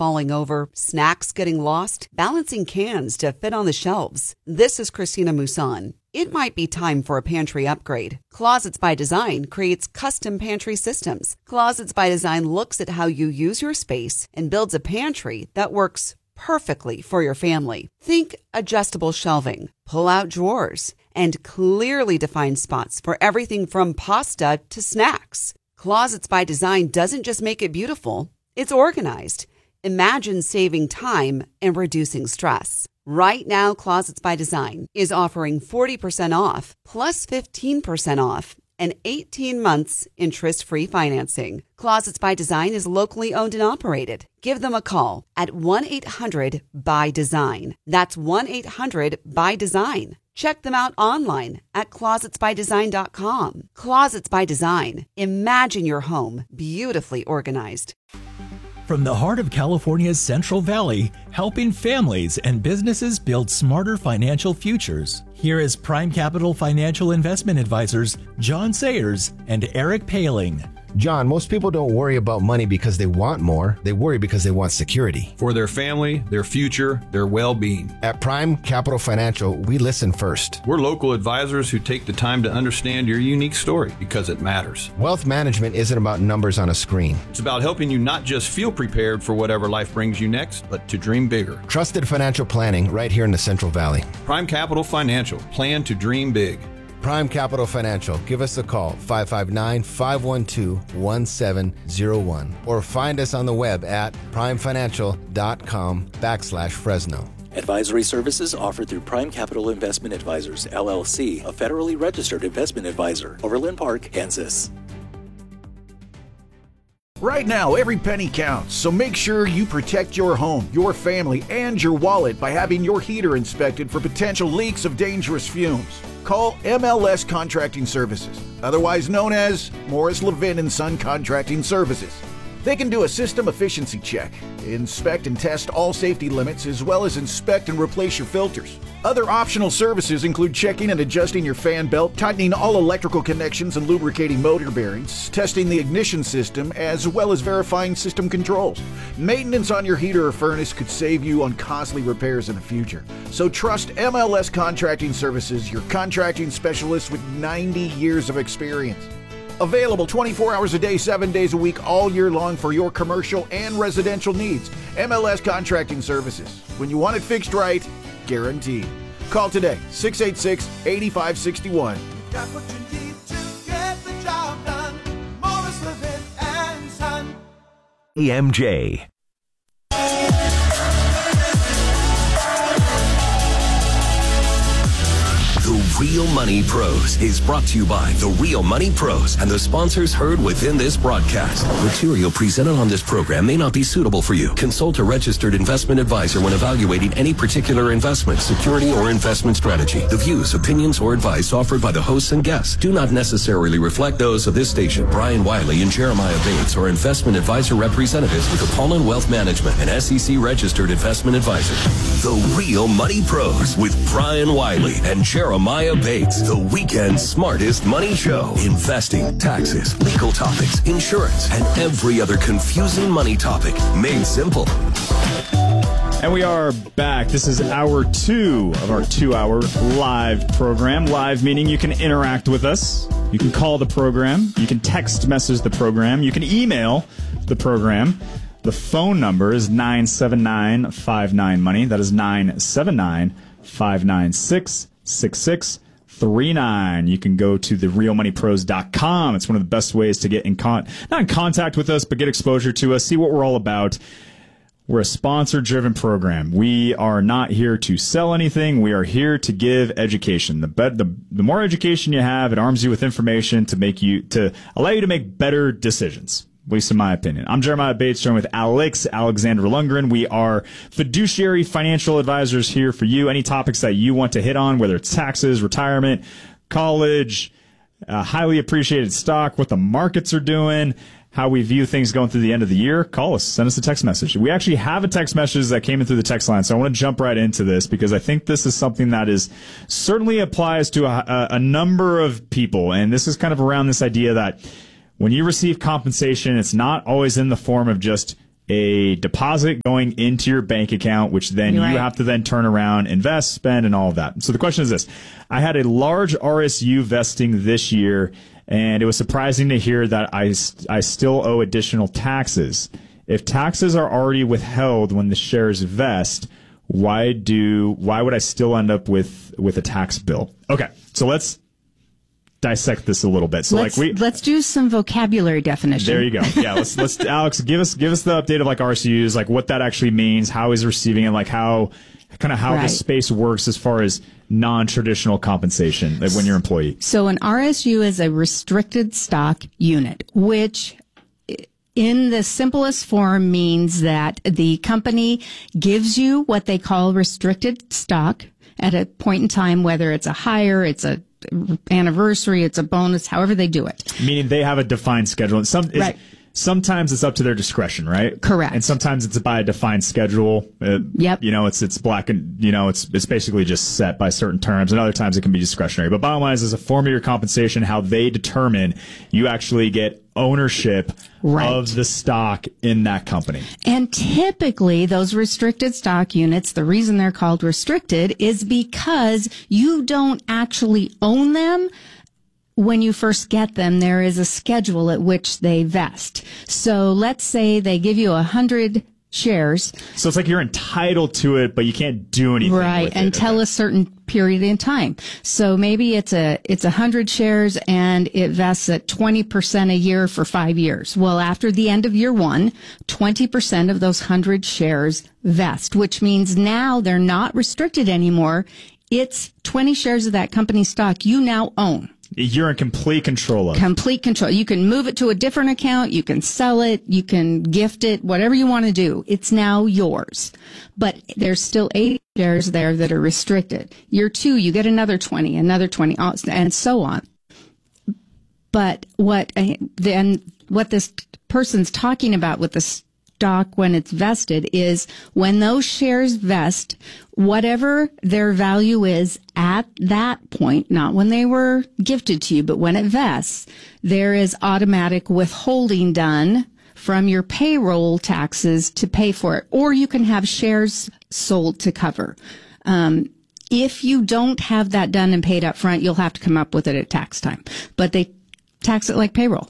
falling over, snacks getting lost, balancing cans to fit on the shelves. This is Christina Mousson. It might be time for a pantry upgrade. Closets by Design creates custom pantry systems. Closets by Design looks at how you use your space and builds a pantry that works perfectly for your family. Think adjustable shelving, pull-out drawers, and clearly defined spots for everything from pasta to snacks. Closets by Design doesn't just make it beautiful, it's organized. Imagine saving time and reducing stress. Right now, Closets by Design is offering 40% off plus 15% off and 18 months interest-free financing. Closets by Design is locally owned and operated. Give them a call at 1-800-BY-DESIGN. That's 1-800-BY-DESIGN. Check them out online at closetsbydesign.com. Closets by Design. Imagine your home beautifully organized. From the heart of California's Central Valley, helping families and businesses build smarter financial futures. Here is Prime Capital Financial Investment Advisors John Sayers and Eric Paling. John, most people don't worry about money because they want more. They worry because they want security. For their family, their future, their well-being. At Prime Capital Financial, we listen first. We're local advisors who take the time to understand your unique story because it matters. Wealth management isn't about numbers on a screen. It's about helping you not just feel prepared for whatever life brings you next, but to dream bigger. Trusted financial planning right here in the Central Valley. Prime Capital Financial. Plan to dream big. Prime Capital Financial. Give us a call, 559-512-1701, or find us on the web at primefinancial.com/Fresno. Advisory services offered through Prime Capital Investment Advisors, LLC, a federally registered investment advisor. Overland Park, Kansas. Right now, every penny counts, so make sure you protect your home, your family, and your wallet by having your heater inspected for potential leaks of dangerous fumes. Call MLS Contracting Services, otherwise known as Morris Levin & Son Contracting Services. They can do a system efficiency check, inspect and test all safety limits, as well as inspect and replace your filters. Other optional services include checking and adjusting your fan belt, tightening all electrical connections and lubricating motor bearings, testing the ignition system, as well as verifying system controls. Maintenance on your heater or furnace could save you on costly repairs in the future. So trust MLS Contracting Services, your contracting specialist with 90 years of experience. Available 24 hours a day, 7 days a week, all year long for your commercial and residential needs. MLS Contracting Services. When you want it fixed right, guaranteed. Call today, 686-8561. Got what you need to get the job done. Morris Levin and Son. EMJ. The Real Money Pros is brought to you by The Real Money Pros and the sponsors heard within this broadcast. Material presented on this program may not be suitable for you. Consult a registered investment advisor when evaluating any particular investment, security, or investment strategy. The views, opinions, or advice offered by the hosts and guests do not necessarily reflect those of this station. Brian Wiley and Jeremiah Bates are investment advisor representatives with Apollon Wealth Management, an SEC registered investment advisor. The Real Money Pros with Brian Wiley and Jeremiah Bates, the weekend's smartest money show. Investing, taxes, legal topics, insurance, and every other confusing money topic made simple. And we are back. This is hour 2 of our 2-hour live program. Live meaning you can interact with us. You can call the program. You can text message the program. You can email the program. The phone number is 979-59-MONEY. That is 979-596-6639. You can go to therealmoneypros.com. It's one of the best ways to get not in contact with us, but get exposure to us, see what we're all about. We're a sponsor-driven program. We are not here to sell anything. We are here to give education. The more education you have, it arms you with information to allow you to make better decisions. At least in my opinion. I'm Jeremiah Bates, joined with Alexander Lundgren. We are fiduciary financial advisors here for you. Any topics that you want to hit on, whether it's taxes, retirement, college, highly appreciated stock, what the markets are doing, how we view things going through the end of the year, call us, send us a text message. We actually have a text message that came in through the text line, so I want to jump right into this because I think this is something that certainly applies to a number of people, and this is kind of around this idea that when you receive compensation, it's not always in the form of just a deposit going into your bank account, which then you have to then turn around, invest, spend, and all of that. So the question is this. I had a large RSU vesting this year, and it was surprising to hear that I still owe additional taxes. If taxes are already withheld when the shares vest, why would I still end up with a tax bill? Okay, so let's dissect this a little bit. So let's do some vocabulary definition. There you go. Yeah, let's Alex, give us the update of like RSUs, like what that actually means, how he's receiving it, like how the space works as far as non-traditional compensation, like when you're an employee. So an RSU is a restricted stock unit, which in the simplest form means that the company gives you what they call restricted stock at a point in time, whether it's a hire, it's a anniversary, it's a bonus, however they do it. Meaning they have a defined schedule. And sometimes it's up to their discretion, right? Correct. And sometimes it's by a defined schedule. Yep. You know, it's black and, it's basically just set by certain terms. And other times it can be discretionary. But bottom line is a form of your compensation, how they determine you actually get ownership of the stock in that company. And typically those restricted stock units, the reason they're called restricted is because you don't actually own them. When you first get them, there is a schedule at which they vest. So let's say they give you 100 shares. So it's like you're entitled to it, but you can't do anything with it. Until a certain period in time. So maybe it's 100 shares and it vests at 20% a year for 5 years. Well, after the end of year one, 20% of those 100 shares vest, which means now they're not restricted anymore. It's 20 shares of that company stock you now own. You're in complete control of it. Complete control. You can move it to a different account. You can sell it. You can gift it, whatever you want to do. It's now yours. But there's still 80 shares there that are restricted. Year two, you get another 20, and so on. But what this person's talking about with the stock when it's vested is when those shares vest, whatever their value is at that point, not when they were gifted to you, but when it vests, there is automatic withholding done from your payroll taxes to pay for it. Or you can have shares sold to cover. If you don't have that done and paid up front, you'll have to come up with it at tax time. But they tax it like payroll.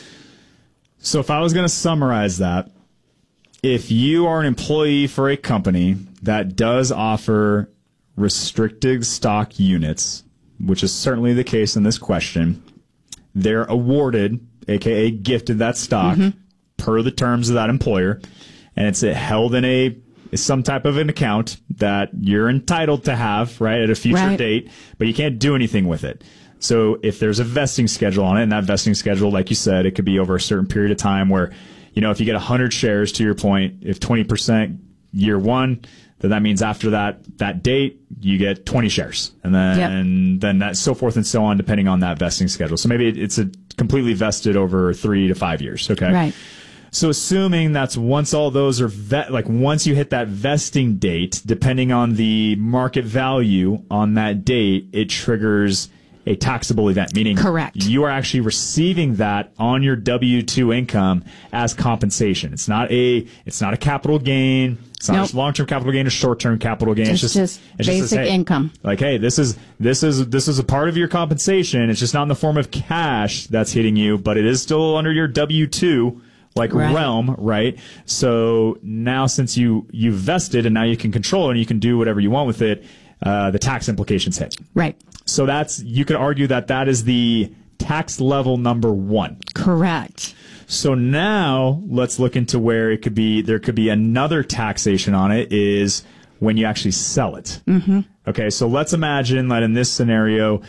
So if I was going to summarize that, if you are an employee for a company that does offer restricted stock units, which is certainly the case in this question, they're awarded, aka gifted, that stock per the terms of that employer, and it's held in some type of an account that you're entitled to have, right, at a future date, but you can't do anything with it. So if there's a vesting schedule on it, and that vesting schedule, like you said, it could be over a certain period of time where, if you get 100 shares, to your point, if 20% year one, then that means after that date, you get 20 shares. And then that so forth and so on, depending on that vesting schedule. So maybe it's a completely vested over 3 to 5 years. Okay. Right. So assuming that's once all those are once you hit that vesting date, depending on the market value on that date, it triggers a taxable event, meaning correct, you are actually receiving that on your W-2 income as compensation. It's not a capital gain. It's not just long-term capital gain or short-term capital gain. It's just basic income. Like, hey, this is a part of your compensation. It's just not in the form of cash that's hitting you, but it is still under your W-2 realm, right? So now since you vested and now you can control it and you can do whatever you want with it, the tax implications hit. Right. So you could argue that is the tax level number one. Correct. So now let's look into where there could be another taxation on it is when you actually sell it. Mm-hmm. Okay. So let's imagine that in this scenario,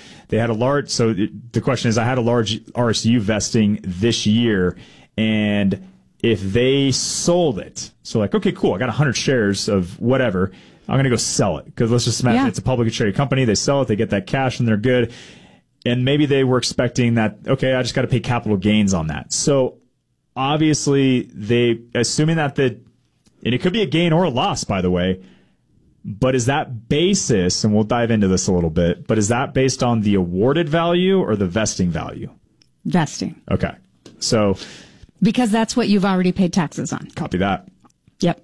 the question is, I had a large RSU vesting this year, and if they sold it, so okay, cool, I got 100 shares of whatever, I'm going to go sell it, because let's just imagine it's a publicly traded company. They sell it, they get that cash, and they're good. And maybe they were expecting that, okay, I just got to pay capital gains on that. So obviously, assuming that and it could be a gain or a loss, by the way, but is that basis, and we'll dive into this a little bit, but is that based on the awarded value or the vesting value? Vesting. Okay. So. Because that's what you've already paid taxes on. Copy that. Yep.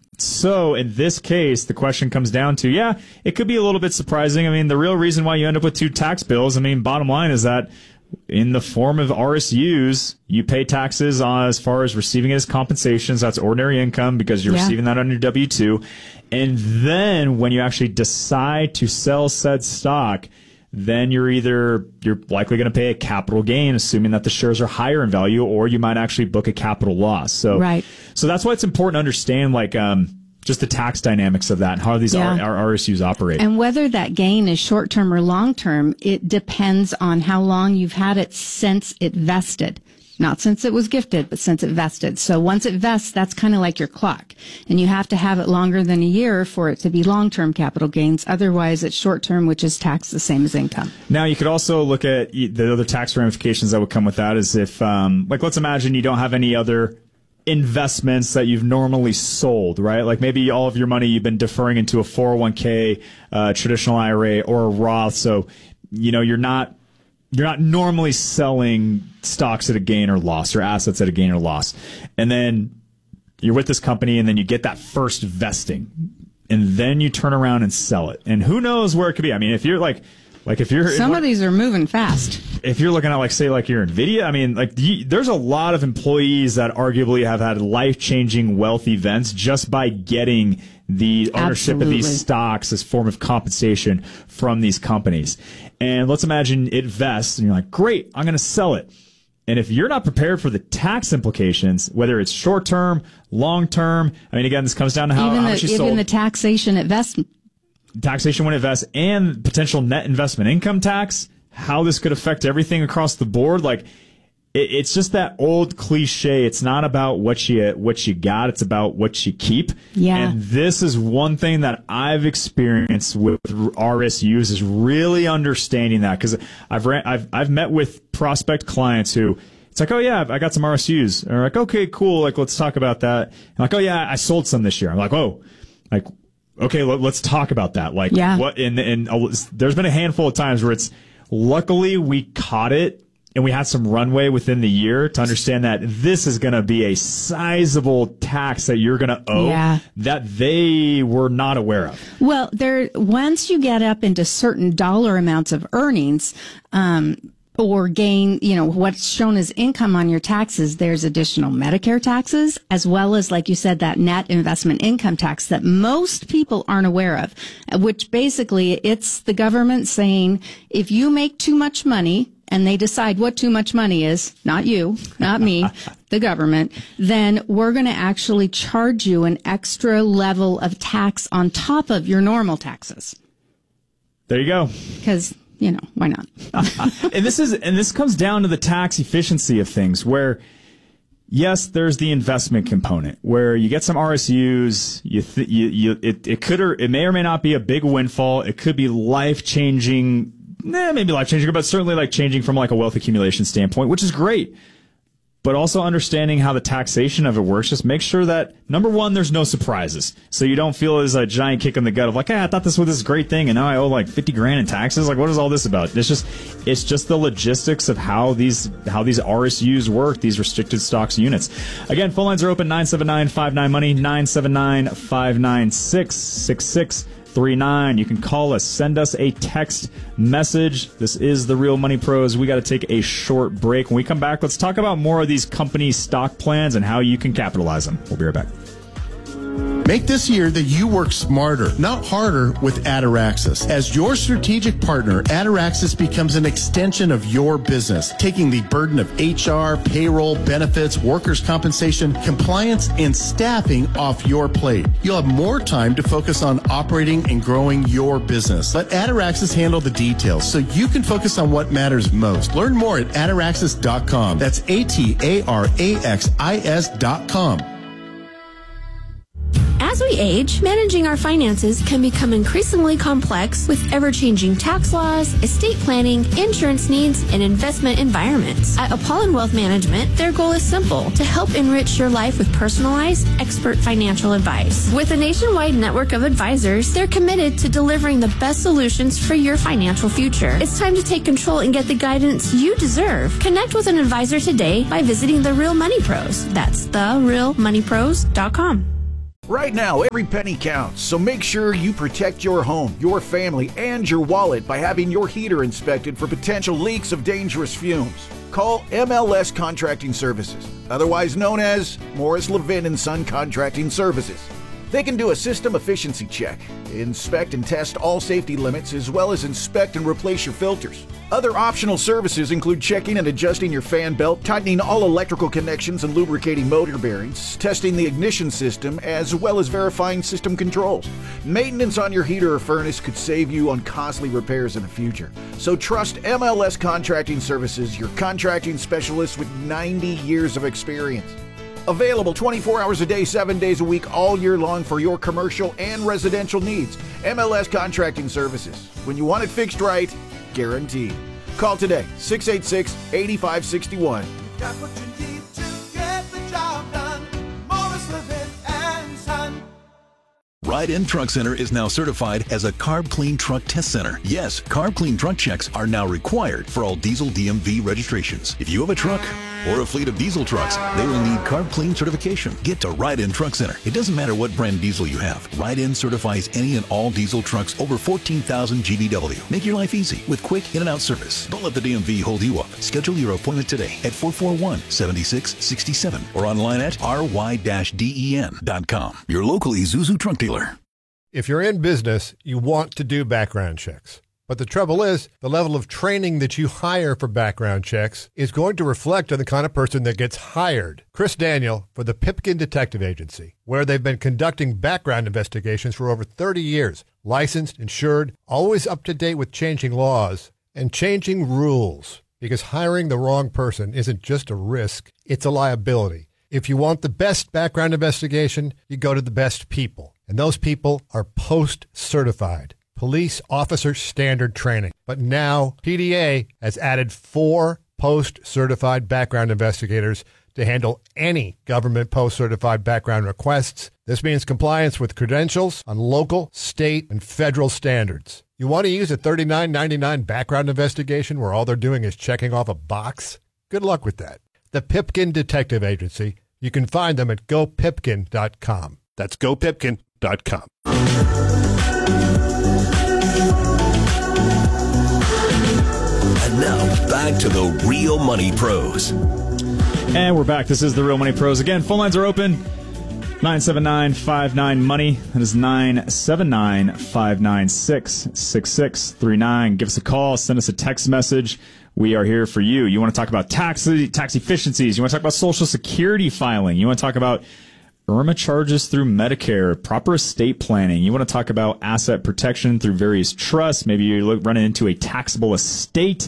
So in this case, the question comes down to, it could be a little bit surprising. I mean, the real reason why you end up with 2 tax bills, bottom line is that in the form of RSUs, you pay taxes as far as receiving it as compensations. That's ordinary income because you're receiving that on your W-2. And then when you actually decide to sell said stock, then you're likely going to pay a capital gain, assuming that the shares are higher in value, or you might actually book a capital loss. So that's why it's important to understand, just the tax dynamics of that and how these RSUs operate. And whether that gain is short-term or long-term, it depends on how long you've had it since it vested. Not since it was gifted, but since it vested. So once it vests, that's kind of like your clock. And you have to have it longer than a year for it to be long-term capital gains. Otherwise, it's short-term, which is taxed the same as income. Now, you could also look at the other tax ramifications that would come with that is if, let's imagine you don't have any other investments that you've normally sold, right? Like maybe all of your money you've been deferring into a 401k, traditional IRA, or a Roth. So, you're not normally selling stocks at a gain or loss or assets at a gain or loss. And then you're with this company and then you get that first vesting and then you turn around and sell it. And who knows where it could be? If you're some of these are moving fast. If you're looking at say your Nvidia, there's a lot of employees that arguably have had life-changing wealth events just by getting the ownership of these stocks as form of compensation from these companies. And let's imagine it vests and you're like, great, I'm going to sell it. And if you're not prepared for the tax implications, whether it's short-term, long-term, again, this comes down to how much you sold. Even the taxation at vest. Taxation when it vests and potential net investment income tax, how this could affect everything across the board. It's just that old cliche. It's not about what you got. It's about what you keep. Yeah. And this is one thing that I've experienced with RSUs is really understanding that, because I've met with prospect clients who it's like, oh yeah, I got some RSUs. And they're like, okay, cool. Let's talk about that. And like, oh yeah, I sold some this year. I'm like, oh, okay, let's talk about that. What? And there's been a handful of times where luckily we caught it. And we had some runway within the year to understand that this is going to be a sizable tax that you're going to owe that they were not aware of. Well, once you get up into certain dollar amounts of earnings, or gain, what's shown as income on your taxes, there's additional Medicare taxes, as well as, like you said, that net investment income tax that most people aren't aware of, which basically it's the government saying, if you make too much money, and they decide what too much money is, not you, not me, the government, then we're going to actually charge you an extra level of tax on top of your normal taxes. There you go. Because, why not? And this comes down to the tax efficiency of things where, yes, there's the investment component where you get some RSUs, it may or may not be a big windfall. It could be life-changing. Maybe life-changing, but certainly changing from a wealth accumulation standpoint, which is great. But also understanding how the taxation of it works, just make sure that, number one, there's no surprises. So you don't feel as a giant kick in the gut of I thought this was this great thing and now I owe $50,000 in taxes. What is all this about? It's just the logistics of how these RSUs work, these restricted stocks units. Again, phone lines are open 979-59-MONEY, 979-596-6639. You can call us, send us a text message. This is the Real Money Pros. We got to take a short break. When we come back, let's talk about more of these company stock plans and how you can capitalize them. We'll be right back. Make this year that you work smarter, not harder, with Ataraxis. As your strategic partner, Ataraxis becomes an extension of your business, taking the burden of HR, payroll, benefits, workers' compensation, compliance, and staffing off your plate. You'll have more time to focus on operating and growing your business. Let Ataraxis handle the details so you can focus on what matters most. Learn more at Ataraxis.com. That's ATARAXIS.com. As we age, managing our finances can become increasingly complex with ever-changing tax laws, estate planning, insurance needs, and investment environments. At Apollon Wealth Management, their goal is simple: to help enrich your life with personalized, expert financial advice. With a nationwide network of advisors, they're committed to delivering the best solutions for your financial future. It's time to take control and get the guidance you deserve. Connect with an advisor today by visiting The Real Money Pros. That's TheRealMoneyPros.com. Right now, every penny counts, so make sure you protect your home, your family, and your wallet by having your heater inspected for potential leaks of dangerous fumes. Call MLS Contracting Services, otherwise known as Morris Levin & Son Contracting Services. They can do a system efficiency check, inspect and test all safety limits, as well as inspect and replace your filters. Other optional services include checking and adjusting your fan belt, tightening all electrical connections and lubricating motor bearings, testing the ignition system, as well as verifying system controls. Maintenance on your heater or furnace could save you on costly repairs in the future. So trust MLS Contracting Services, your contracting specialist with 90 years of experience. Available 24 hours a day, 7 days a week, all year long for your commercial and residential needs. MLS Contracting Services. When you want it fixed right, guaranteed. Call today, 686-8561. Got what you need to get the job done. Morris Levin and Son. Ride-In Truck Center is now certified as a Carb Clean Truck Test Center. Yes, Carb Clean truck checks are now required for all diesel DMV registrations. If you have a truck or a fleet of diesel trucks, they will need Carb Clean certification. Get to Ride-In Truck Center. It doesn't matter what brand diesel you have. Ride-In certifies any and all diesel trucks over 14,000 GVW. Make your life easy with quick in-and-out service. Don't let the DMV hold you up. Schedule your appointment today at 441-7667 or online at ry-den.com. Your local Isuzu truck dealer. If you're in business, you want to do background checks. But the trouble is, the level of training that you hire for background checks is going to reflect on the kind of person that gets hired. Chris Daniel for the Pipkin Detective Agency, where they've been conducting background investigations for over 30 years. Licensed, insured, always up to date with changing laws and changing rules. Because hiring the wrong person isn't just a risk, it's a liability. If you want the best background investigation, you go to the best people. And those people are post-certified. Police Officer Standard Training. But now PDA has added 4 post-certified background investigators to handle any government post-certified background requests. This means compliance with credentials on local, state, and federal standards. You want to use a $39.99 background investigation where all they're doing is checking off a box? Good luck with that. The Pipkin Detective Agency. You can find them at gopipkin.com. That's gopipkin.com. And now, back to the Real Money Pros. And we're back. This is the Real Money Pros. Again, phone lines are open. 979-59-MONEY. That is 979-596-6639. Give us a call. Send us a text message. We are here for you. You want to talk about tax efficiencies. You want to talk about Social Security filing. You want to talk about IRMA charges through Medicare, proper estate planning. You want to talk about asset protection through various trusts. Maybe you're running into a taxable estate.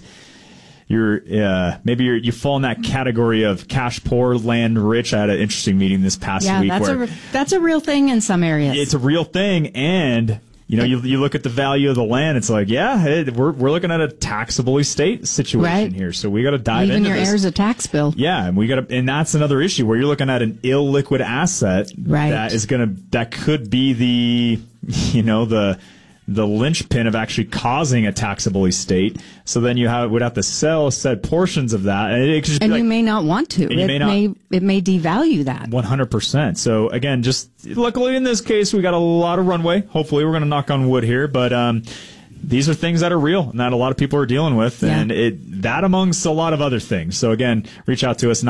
You fall in that category of cash poor, land rich. I had an interesting meeting this past week. Yeah, that's a real thing in some areas. It's a real thing, and you look at the value of the land. It's like, we're looking at a taxable estate situation here. So we got to dive into this. Even your heirs a tax bill. Yeah, and that's another issue where you're looking at an illiquid asset that could be the linchpin of actually causing a taxable estate. So then you would have to sell said portions of that, and you may not want to. It may devalue that 100%. So again, just luckily in this case, we got a lot of runway. Hopefully, we're going to knock on wood here, but these are things that are real and that a lot of people are dealing with, and that amongst a lot of other things. So again, reach out to us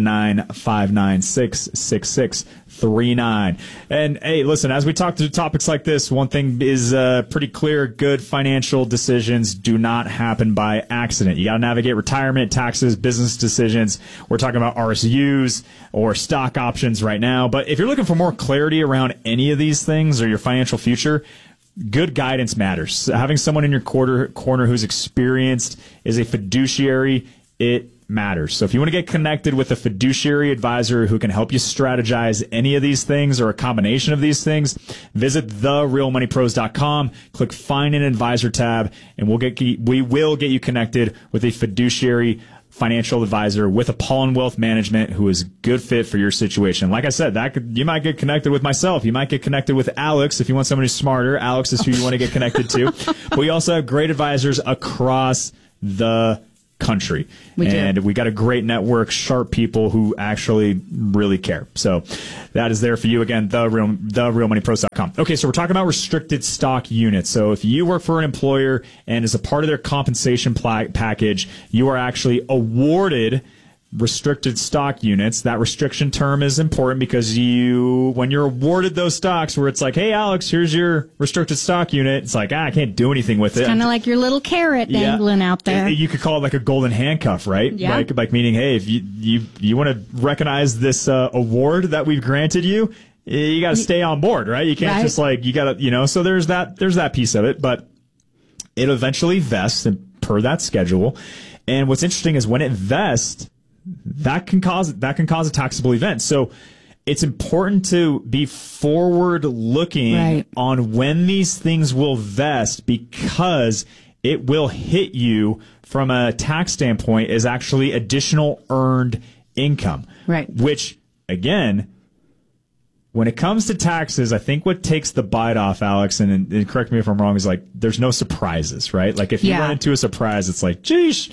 979-596-6639. And hey, listen, as we talk through topics like this, one thing is pretty clear: good financial decisions do not happen by accident. You got to navigate retirement, taxes, business decisions. We're talking about RSUs or stock options right now, but if you're looking for more clarity around any of these things or your financial future, good guidance matters. Having someone in your corner who's experienced, is a fiduciary, it matters. So if you want to get connected with a fiduciary advisor who can help you strategize any of these things or a combination of these things, visit therealmoneypros.com, click Find an Advisor tab, and we will get you connected with a fiduciary financial advisor with Apollon Wealth Management who is a good fit for your situation. Like I said, you might get connected with myself. You might get connected with Alex if you want somebody smarter. Alex is who you want to get connected to. But we also have great advisors across the country. We got a great network, sharp people who actually really care. So that is there for you. Again, therealmoneypros.com. Okay, so we're talking about restricted stock units. So if you work for an employer and as a part of their compensation package, you are actually awarded restricted stock units. That restriction term is important because when you're awarded those stocks where it's like, hey, Alex, here's your restricted stock unit. It's like, I can't do anything with it. Kind of like your little carrot dangling out there. You could call it like a golden handcuff, right? Yeah. Like meaning, hey, if you want to recognize this award that we've granted you, you got to stay on board, right? You can't just you got to, so there's that piece of it, but it eventually vests per that schedule. And what's interesting is when it vests, that can cause a taxable event. So it's important to be forward looking on when these things will vest, because it will hit you from a tax standpoint as actually additional earned income. Right. Which, again, when it comes to taxes, I think what takes the bite off, Alex, and correct me if I'm wrong, is like there's no surprises, right? Like if you run into a surprise, it's like, geesh.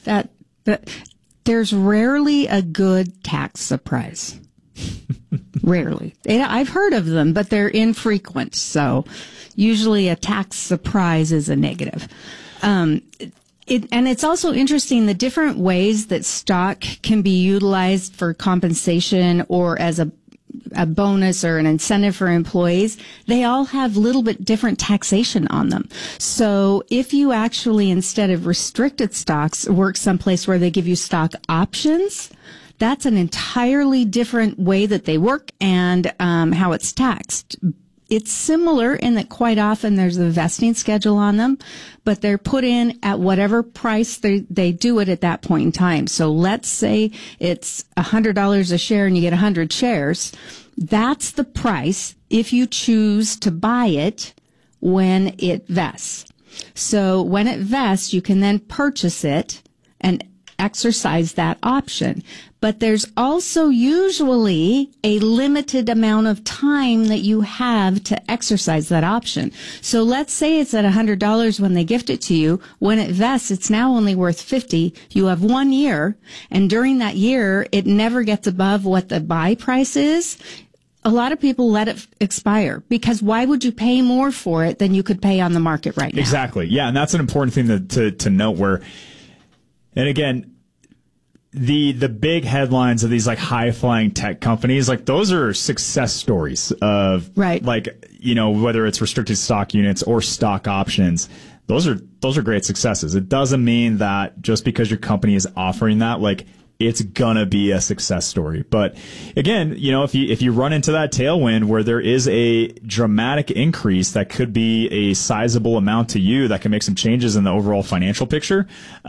There's rarely a good tax surprise. Rarely. I've heard of them, but they're infrequent. So usually a tax surprise is a negative. And it's also interesting the different ways that stock can be utilized for compensation or as a bonus or an incentive for employees. They all have a little bit different taxation on them. So if you actually, instead of restricted stocks, work someplace where they give you stock options, that's an entirely different way that they work and how it's taxed. It's similar in that quite often there's a vesting schedule on them, but they're put in at whatever price they do it at that point in time. So let's say it's $100 a share and you get 100 shares. That's the price if you choose to buy it when it vests. So when it vests, you can then purchase it and exercise that option. But there's also usually a limited amount of time that you have to exercise that option. So let's say it's at $100 when they gift it to you. When it vests, it's now only worth $50. You have 1 year, and during that year, it never gets above what the buy price is. A lot of people let it expire because why would you pay more for it than you could pay on the market right now? Exactly. Yeah, and that's an important thing to note where, and again, the big headlines of these like high flying tech companies, like those are success stories of like, whether it's restricted stock units or stock options, those are great successes. It doesn't mean that just because your company is offering that, like it's gonna be a success story. But again, if you run into that tailwind where there is a dramatic increase that could be a sizable amount to you that can make some changes in the overall financial picture,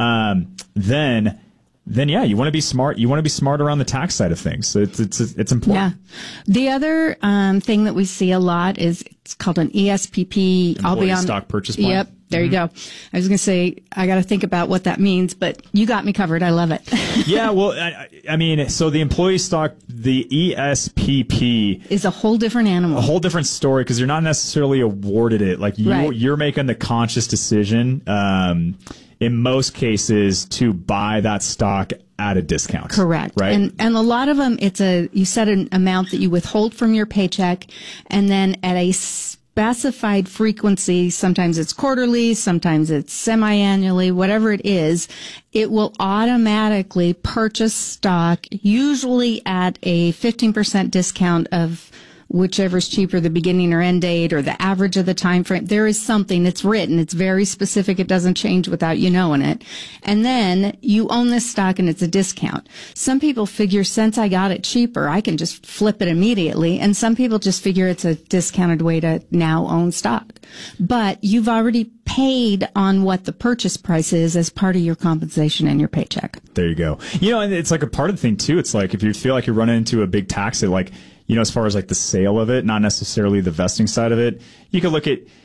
then yeah, you want to be smart. You want to be smart around the tax side of things. So it's important. Yeah. The other thing that we see a lot is it's called an ESPP. Employee stock purchase plan. Yep. There you go. I was going to say, I got to think about what that means, but you got me covered. I love it. Yeah. Well, I mean, so the employee stock, the ESPP is a whole different animal, a whole different story because you're not necessarily awarded it. Like you're making the conscious decision, in most cases, to buy that stock at a discount. Correct. Right. And a lot of them, you set an amount that you withhold from your paycheck, and then at a specified frequency, sometimes it's quarterly, sometimes it's semi-annually, whatever it is, it will automatically purchase stock, usually at a 15% discount of whichever's cheaper, the beginning or end date or the average of the time frame. There is something, it's written, it's very specific, it doesn't change without you knowing it. And then you own this stock and it's a discount. Some people figure since I got it cheaper, I can just flip it immediately. And some people just figure it's a discounted way to now own stock. But you've already paid on what the purchase price is as part of your compensation and your paycheck. There you go. And it's like a part of the thing too. It's like if you feel like you're running into a big tax, as far as like the sale of it, not necessarily the vesting side of it, you could look at,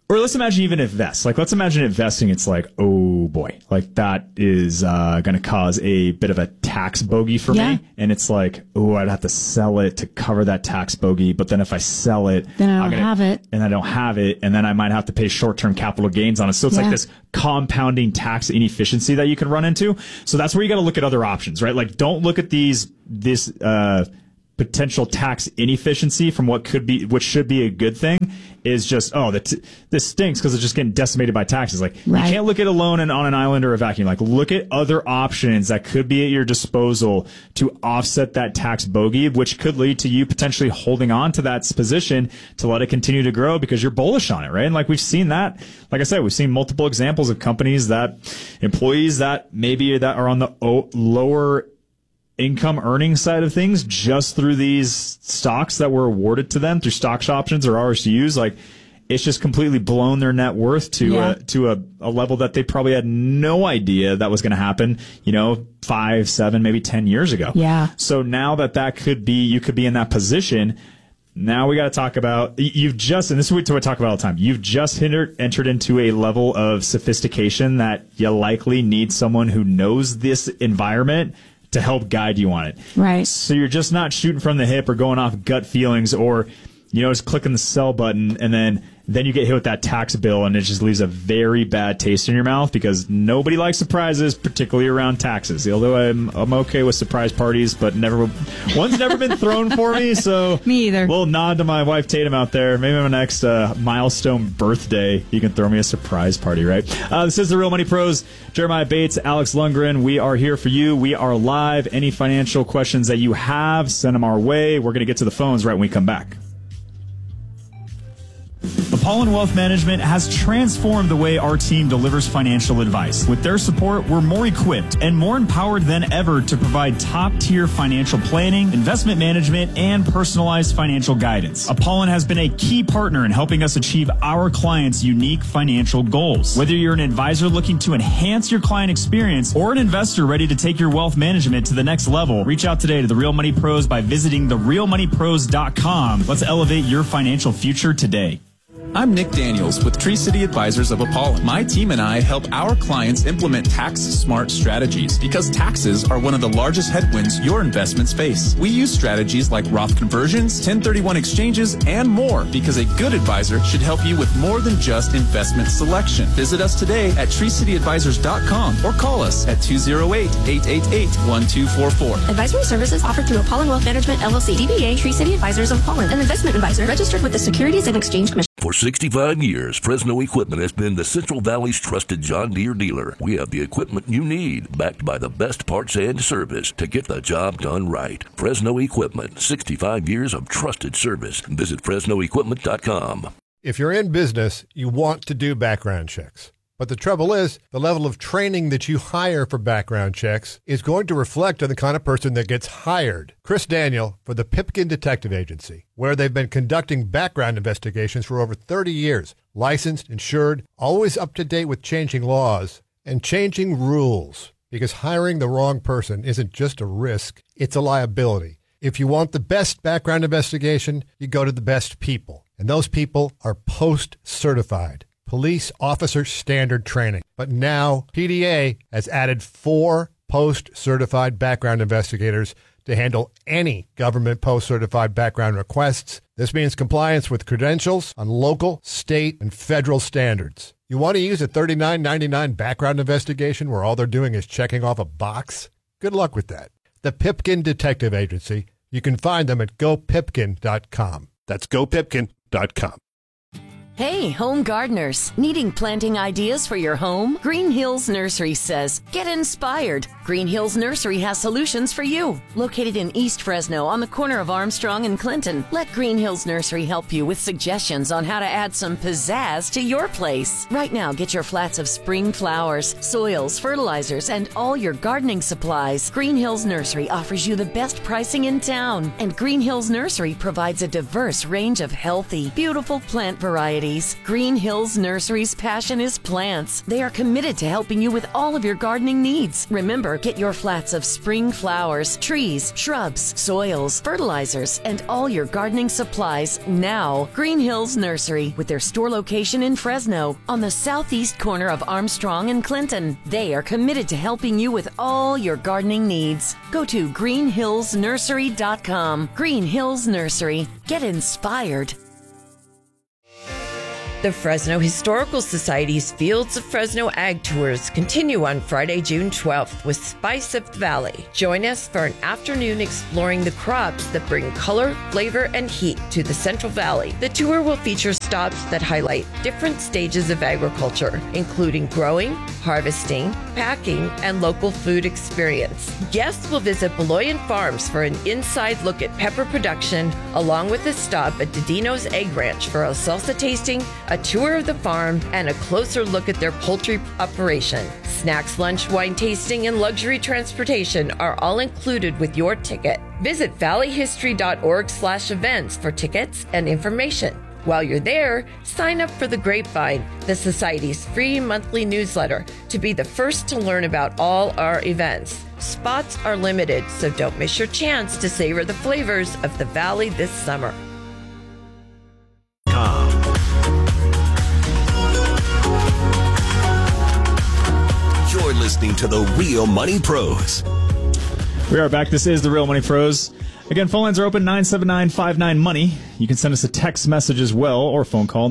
Or let's imagine even invest. Like, let's imagine investing. It's like, oh boy, like that is going to cause a bit of a tax bogey for me. And it's like, oh, I'd have to sell it to cover that tax bogey. But then if I sell it, then I don't have it. And I don't have it. And then I might have to pay short-term capital gains on it. So it's like this compounding tax inefficiency that you can run into. So that's where you got to look at other options, right? Like, don't look at this potential tax inefficiency from which should be a good thing, is just, this stinks because it's just getting decimated by taxes. Like, you can't look at a loan on an island or a vacuum. Like, look at other options that could be at your disposal to offset that tax bogey, which could lead to you potentially holding on to that position to let it continue to grow because you're bullish on it, right? And like, we've seen that. Like I said, we've seen multiple examples of companies that employees that are on the lower income earning side of things just through these stocks that were awarded to them through stock options or RSUs. Like, it's just completely blown their net worth to a level that they probably had no idea that was going to happen, 5, 7, maybe 10 years ago. Yeah. So now that could be, you could be in that position. Now we got to talk about, and this is what I talk about all the time. You've just entered into a level of sophistication that you likely need someone who knows this environment to help guide you on it. Right. So you're just not shooting from the hip or going off gut feelings or, just clicking the sell button and then you get hit with that tax bill and it just leaves a very bad taste in your mouth because nobody likes surprises, particularly around taxes. Although I'm okay with surprise parties, but one's never been thrown for me. So me either. Little nod to my wife Tatum out there. Maybe on my next milestone birthday, you can throw me a surprise party, right? This is the Real Money Pros. Jeremiah Bates, Alex Lundgren. We are here for you. We are live. Any financial questions that you have, send them our way. We're going to get to the phones right when we come back. Apollon Wealth Management has transformed the way our team delivers financial advice. With their support, we're more equipped and more empowered than ever to provide top-tier financial planning, investment management, and personalized financial guidance. Apollon has been a key partner in helping us achieve our clients' unique financial goals. Whether you're an advisor looking to enhance your client experience or an investor ready to take your wealth management to the next level, reach out today to the Real Money Pros by visiting therealmoneypros.com. Let's elevate your financial future today. I'm Nick Daniels with Tree City Advisors of Apollon. My team and I help our clients implement tax-smart strategies because taxes are one of the largest headwinds your investments face. We use strategies like Roth conversions, 1031 exchanges, and more because a good advisor should help you with more than just investment selection. Visit us today at treecityadvisors.com or call us at 208-888-1244. Advisory services offered through Apollon Wealth Management, LLC, DBA Tree City Advisors of Apollon, an investment advisor registered with the Securities and Exchange Commission. For 65 years, Fresno Equipment has been the Central Valley's trusted John Deere dealer. We have the equipment you need, backed by the best parts and service to get the job done right. Fresno Equipment, 65 years of trusted service. Visit FresnoEquipment.com. If you're in business, you want to do background checks. But the trouble is, the level of training that you hire for background checks is going to reflect on the kind of person that gets hired. Chris Daniel for the Pipkin Detective Agency, where they've been conducting background investigations for over 30 years. Licensed, insured, always up to date with changing laws and changing rules. Because hiring the wrong person isn't just a risk, it's a liability. If you want the best background investigation, you go to the best people. And those people are post-certified. Police Officer Standard Training. But now PDA has added 4 post-certified background investigators to handle any government post-certified background requests. This means compliance with credentials on local, state, and federal standards. You want to use a $39.99 background investigation where all they're doing is checking off a box? Good luck with that. The Pipkin Detective Agency. You can find them at gopipkin.com. That's gopipkin.com. Hey, home gardeners. Needing planting ideas for your home? Green Hills Nursery says, get inspired. Green Hills Nursery has solutions for you. Located in East Fresno on the corner of Armstrong and Clinton, let Green Hills Nursery help you with suggestions on how to add some pizzazz to your place. Right now, get your flats of spring flowers, soils, fertilizers, and all your gardening supplies. Green Hills Nursery offers you the best pricing in town. And Green Hills Nursery provides a diverse range of healthy, beautiful plant varieties. Green Hills Nursery's passion is plants. They are committed to helping you with all of your gardening needs. Remember, get your flats of spring flowers, trees, shrubs, soils, fertilizers, and all your gardening supplies now. Green Hills Nursery, with their store location in Fresno on the southeast corner of Armstrong and Clinton. They are committed to helping you with all your gardening needs. Go to greenhillsnursery.com. Green Hills Nursery. Get inspired. The Fresno Historical Society's Fields of Fresno Ag Tours continue on Friday, June 12th with Spice of the Valley. Join us for an afternoon exploring the crops that bring color, flavor, and heat to the Central Valley. The tour will feature stops that highlight different stages of agriculture, including growing, harvesting, packing, and local food experience. Guests will visit Beloyan Farms for an inside look at pepper production, along with a stop at Didino's Egg Ranch for a salsa tasting, a tour of the farm, and a closer look at their poultry operation. Snacks, lunch, wine tasting, and luxury transportation are all included with your ticket. Visit valleyhistory.org/events for tickets and information. While you're there, sign up for the Grapevine, the Society's free monthly newsletter, to be the first to learn about all our events. Spots are limited, so don't miss your chance to savor the flavors of the Valley this summer. You're listening to the Real Money Pros. We are back. This is the Real Money Pros. Again, phone lines are open, 979-59-MONEY. You can send us a text message as well, or phone call,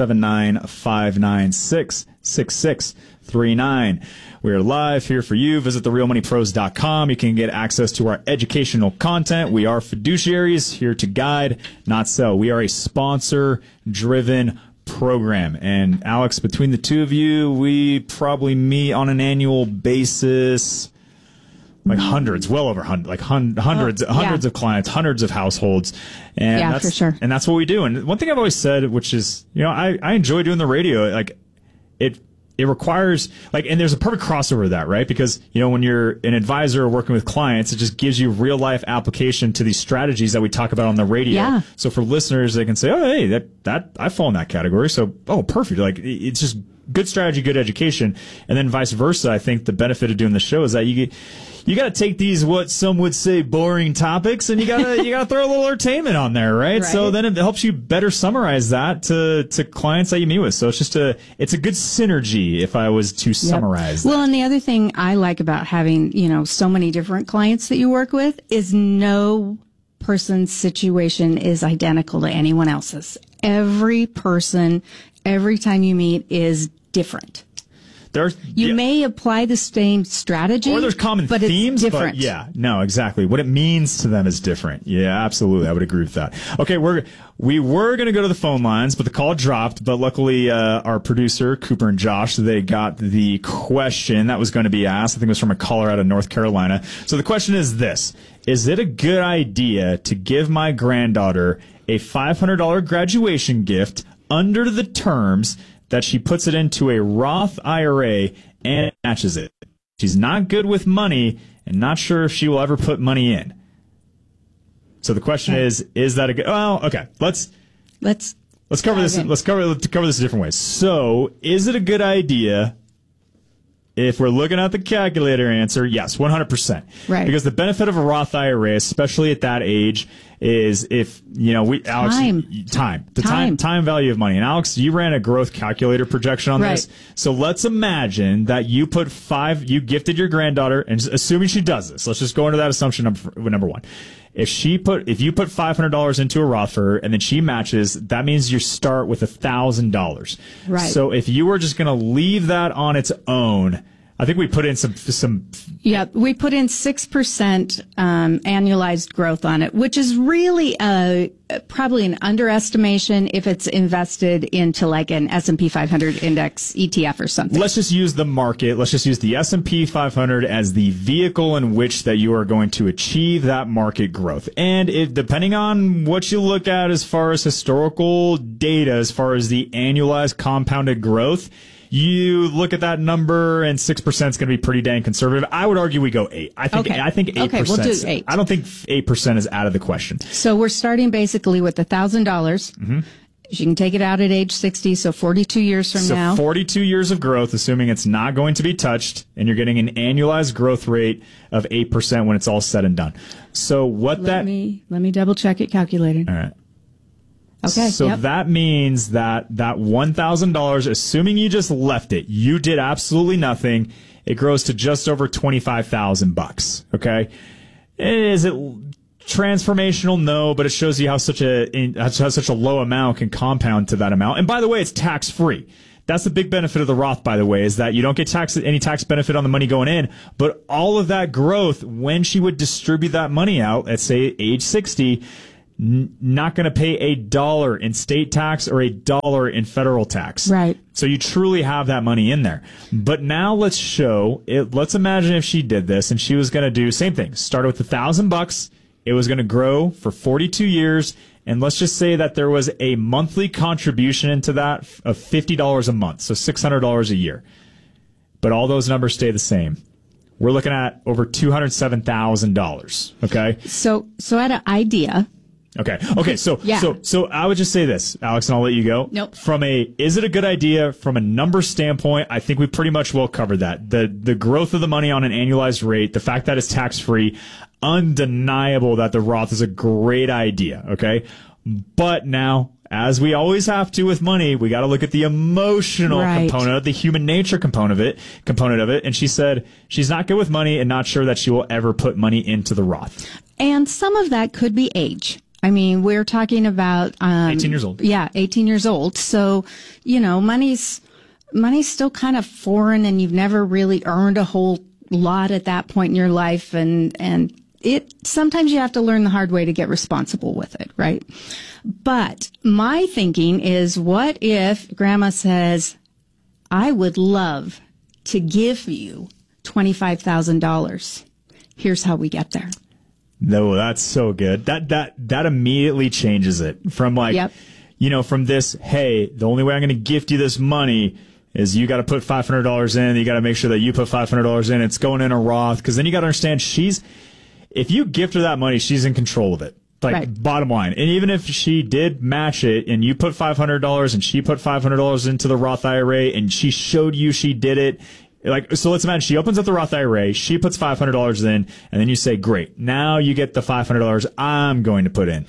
979-596-6639. We are live here for you. Visit therealmoneypros.com. You can get access to our educational content. We are fiduciaries here to guide, not sell. We are a sponsor-driven program. And Alex, between the two of you, we probably meet on an annual basis like hundreds, well over hundreds of clients, hundreds of households. And yeah, that's, for sure. And that's what we do. And one thing I've always said, which is, I enjoy doing the radio. Like it requires, and there's a perfect crossover to that, right? Because, when you're an advisor or working with clients, it just gives you real life application to these strategies that we talk about on the radio. Yeah. So for listeners, they can say, oh, hey, that I fall in that category. So, oh, perfect. It's just good strategy, good education. And then vice versa. I think the benefit of doing the show is that you got to take these, what some would say, boring topics, and you got to throw a little entertainment on there, right? So then it helps you better summarize that to clients that you meet with. So it's a good synergy, if I was to summarize that. Well, and the other thing I like about having, so many different clients that you work with is no person's situation is identical to anyone else's. Every person, every time you meet, is different. You may apply the same strategy, or there's common but themes, it's different. But yeah, no, exactly. What it means to them is different. Yeah, absolutely. I would agree with that. Okay, we were going to go to the phone lines, but the call dropped. But luckily, our producer, Cooper and Josh, they got the question that was going to be asked. I think it was from a caller out of North Carolina. So the question is this: is it a good idea to give my granddaughter a $500 graduation gift under the terms that she puts it into a Roth IRA and matches it? She's not good with money and not sure if she will ever put money in. So the question is that a good? Well, okay. Let's cover this. Let's cover this a different way. So, is it a good idea? If we're looking at the calculator answer, yes, 100%. Right. Because the benefit of a Roth IRA, especially at that age, is if, Alex, time value of money. And Alex, you ran a growth calculator projection on this. So let's imagine that you you gifted your granddaughter, and assuming she does this, let's just go into that assumption number one. If you put $500 into a Roth for her and then she matches, that means you start with $1,000. Right. So if you were just going to leave that on its own, I think we put in some. Yeah, we put in 6% annualized growth on it, which is really probably an underestimation if it's invested into like an S&P 500 index ETF or something. Let's just use the market. Let's just use the S&P 500 as the vehicle in which that you are going to achieve that market growth. And depending on what you look at as far as historical data, as far as the annualized compounded growth, you look at that number and 6% is going to be pretty dang conservative. I would argue we go 8. I think 8%. Okay, we'll do 8. I don't think 8% is out of the question. So we're starting basically with $1,000. Mm-hmm. She can take it out at age 60, so 42 years from now. 42 years of growth, assuming it's not going to be touched, and you're getting an annualized growth rate of 8% when it's all said and done. So Let me double check it calculated. All right. Okay. So that means that $1,000, assuming you just left it, you did absolutely nothing, it grows to just over $25,000. Okay. Is it transformational? No, but it shows you how such a low amount can compound to that amount. And by the way, it's tax free. That's the big benefit of the Roth, by the way, is that you don't get any tax benefit on the money going in, but all of that growth, when she would distribute that money out at, say, age 60, not going to pay $1 in state tax or $1 in federal tax. Right. So you truly have that money in there. But now let's imagine if she did this and she was going to do same thing. Started with $1,000. It was going to grow for 42 years. And let's just say that there was a monthly contribution into that of $50 a month. So $600 a year. But all those numbers stay the same. We're looking at over $207,000. Okay. So I had an idea. Okay. So I would just say this, Alex, and I'll let you go. Nope. Is it a good idea from a number standpoint? I think we pretty much well covered that. The growth of the money on an annualized rate, the fact that it's tax free, undeniable that the Roth is a great idea. Okay. But now, as we always have to with money, we got to look at the emotional component, the human nature component of it. And she said she's not good with money and not sure that she will ever put money into the Roth. And some of that could be age. I mean, we're talking about 18 years old. Yeah, 18 years old. So, money's still kind of foreign, and you've never really earned a whole lot at that point in your life, and sometimes you have to learn the hard way to get responsible with it, right? But my thinking is, what if Grandma says, I would love to give you $25,000. Here's how we get there. No, that's so good. That immediately changes it from from this, hey, the only way I'm going to gift you this money is you got to put $500 in. You got to make sure that you put $500 in. It's going in a Roth. Because then you got to understand if you gift her that money, she's in control of it. Bottom line. And even if she did match it and you put $500 and she put $500 into the Roth IRA and she showed you she did it, so let's imagine she opens up the Roth IRA, she puts $500 in, and then you say, great, now you get the $500 I'm going to put in.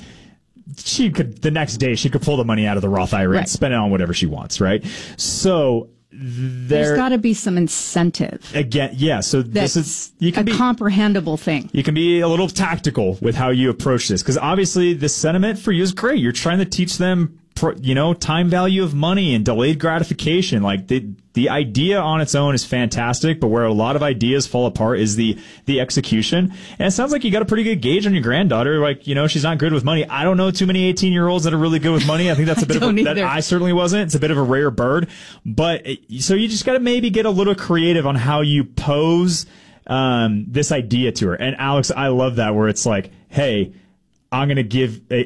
The next day, she could pull the money out of the Roth IRA and spend it on whatever she wants, right? So there's got to be some incentive. Again, yeah. So this is comprehensible thing. You can be a little tactical with how you approach this, because obviously the sentiment for you is great. You're trying to teach them, time value of money and delayed gratification. The idea on its own is fantastic, but where a lot of ideas fall apart is the execution. And it sounds like you got a pretty good gauge on your granddaughter. She's not good with money. I don't know too many 18-year-olds that are really good with money. I think that's a bit that I certainly wasn't. It's a bit of a rare bird. But so you just got to maybe get a little creative on how you pose this idea to her. And Alex, I love that, where it's like, hey, I want to give you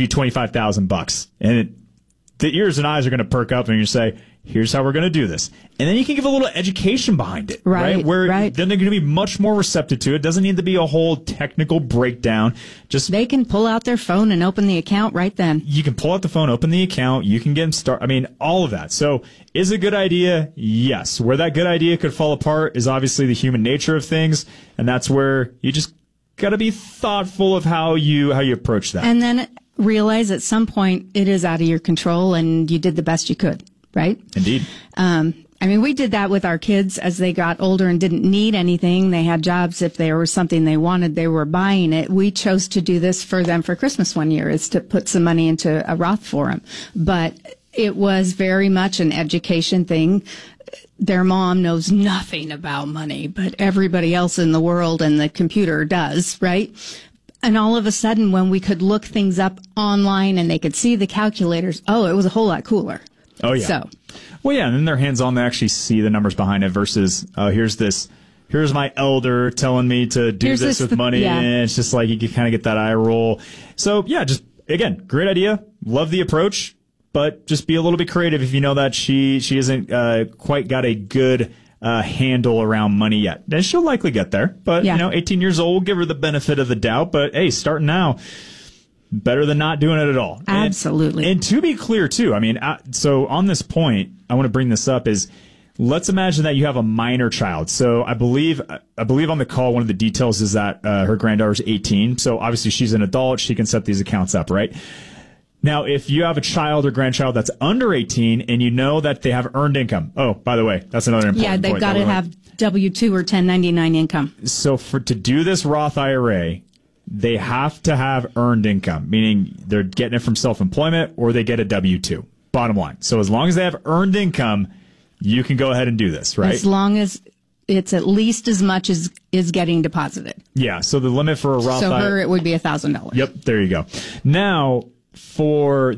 $25,000, and the ears and eyes are going to perk up, and you say, here's how we're going to do this. And then you can give a little education behind it, right? Then they're going to be much more receptive to it. Doesn't need to be a whole technical breakdown. Just they can pull out their phone and open the account right then. You can pull out the phone, open the account. You can get them started. I mean, all of that. So is it a good idea? Yes. Where that good idea could fall apart is obviously the human nature of things. And that's where you just got to be thoughtful of how you approach that. And then realize at some point it is out of your control and you did the best you could, right? Indeed. We did that with our kids as they got older and didn't need anything. They had jobs. If there was something they wanted, they were buying it. We chose to do this for them for Christmas one year, is to put some money into a Roth for them. But it was very much an education thing. Their mom knows nothing about money, but everybody else in the world and the computer does, right? And all of a sudden, when we could look things up online and they could see the calculators, it was a whole lot cooler. Oh, yeah. And then they're hands-on. They actually see the numbers behind it versus, here's my elder telling me to do this with money. Yeah. And it's just like you can kind of get that eye roll. So, yeah, just, again, great idea. Love the approach. But just be a little bit creative if you know that she isn't quite got a good handle around money yet. And she'll likely get there. But, 18 years old, give her the benefit of the doubt. But, hey, starting now, better than not doing it at all. Absolutely. And to be clear, too, I mean, so on this point, I want to bring this up is, let's imagine that you have a minor child. So I believe on the call, one of the details is that her granddaughter's 18. So obviously she's an adult. She can set these accounts up, right? Now, if you have a child or grandchild that's under 18 and you know that they have earned income. Oh, by the way, that's another important point. Yeah, they've got to have W-2 or 1099 income. So to do this Roth IRA, they have to have earned income, meaning they're getting it from self-employment or they get a W-2. Bottom line. So as long as they have earned income, you can go ahead and do this, right? As long as it's at least as much as is getting deposited. Yeah. So the limit for a Roth IRA. So her, it would be $1,000. Yep. There you go. Now, for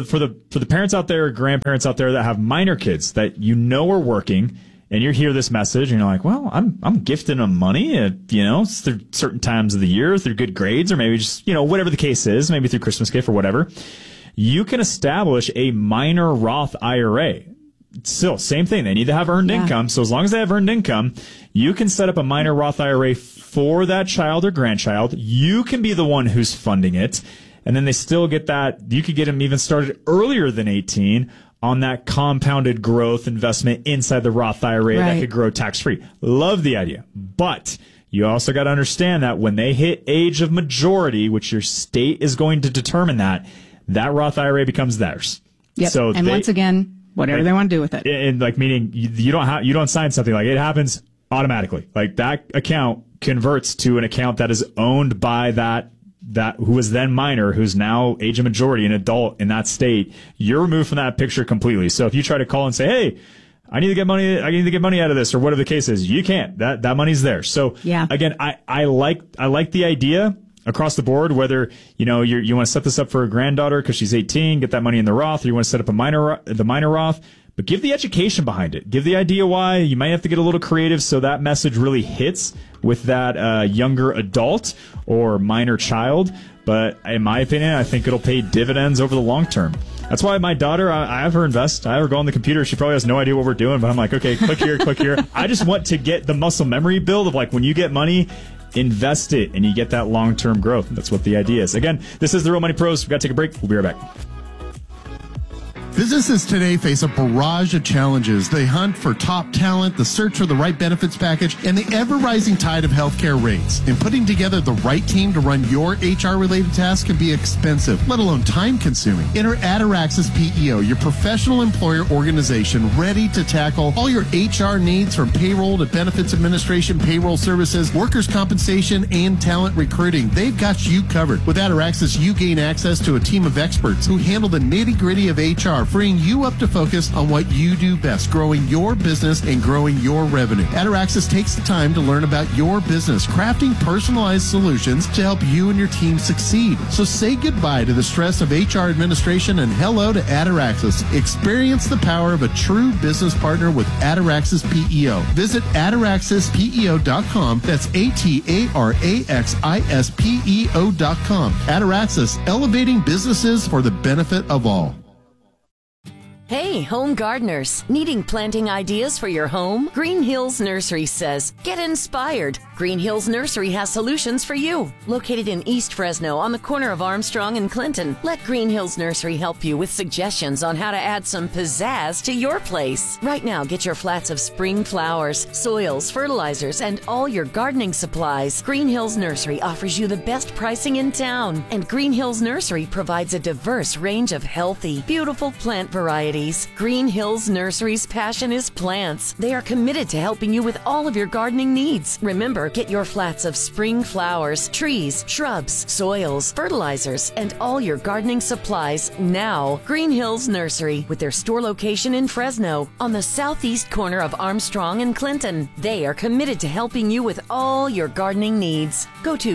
the parents out there, grandparents out there that have minor kids that you know are working, and you hear this message and you're like, well, I'm gifting them money at, through certain times of the year, through good grades, or maybe just, whatever the case is, maybe through Christmas gift or whatever. You can establish a minor Roth IRA. Still, same thing. They need to have earned income. So as long as they have earned income, you can set up a minor Roth IRA for that child or grandchild. You can be the one who's funding it. And then they still get that. You could get them even started earlier than 18 on that compounded growth investment inside the Roth IRA that could grow tax-free. Love the idea. But you also got to understand that when they hit age of majority, which your state is going to determine that Roth IRA becomes theirs. Yep. So once again, whatever they want to do with it. And meaning you don't sign something, like it happens automatically. Like that account converts to an account that is owned by that who was then minor, who's now age of majority, an adult in that state. You're removed from that picture completely. So if you try to call and say, hey, I need to get money out of this, or whatever the case is, you can't. That money's there. So again, I like the idea across the board, whether you want to set this up for a granddaughter because she's 18, get that money in the Roth, or you want to set up the minor Roth. But give the education behind it. Give the idea why. You might have to get a little creative so that message really hits with that younger adult or minor child. But in my opinion, I think it'll pay dividends over the long term. That's why my daughter, I have her invest. I have her go on the computer. She probably has no idea what we're doing, but I'm like, okay, click here, click here. I just want to get the muscle memory build of like when you get money, invest it and you get that long-term growth. That's what the idea is. Again, this is the Real Money Pros. We've got to take a break. We'll be right back. Businesses today face a barrage of challenges. They hunt for top talent, the search for the right benefits package, and the ever-rising tide of healthcare rates. And putting together the right team to run your HR-related tasks can be expensive, let alone time-consuming. Enter Ataraxis PEO, your professional employer organization ready to tackle all your HR needs from payroll to benefits administration, payroll services, workers' compensation, and talent recruiting. They've got you covered. With Ataraxis, you gain access to a team of experts who handle the nitty-gritty of HR, freeing you up to focus on what you do best, growing your business and growing your revenue. Ataraxis takes the time to learn about your business, crafting personalized solutions to help you and your team succeed. So say goodbye to the stress of HR administration and hello to Ataraxis. Experience the power of a true business partner with Ataraxis PEO. Visit ataraxispeo.com. That's ATARAXISPEO.com. Ataraxis, elevating businesses for the benefit of all. Hey, home gardeners. Needing planting ideas for your home? Green Hills Nursery says, get inspired. Green Hills Nursery has solutions for you. Located in East Fresno on the corner of Armstrong and Clinton, let Green Hills Nursery help you with suggestions on how to add some pizzazz to your place. Right now, get your flats of spring flowers, soils, fertilizers, and all your gardening supplies. Green Hills Nursery offers you the best pricing in town. And Green Hills Nursery provides a diverse range of healthy, beautiful plant varieties. Green Hills Nursery's passion is plants. They are committed to helping you with all of your gardening needs. Remember, get your flats of spring flowers, trees, shrubs, soils, fertilizers, and all your gardening supplies now. Green Hills Nursery, with their store location in Fresno, on the southeast corner of Armstrong and Clinton. They are committed to helping you with all your gardening needs. Go to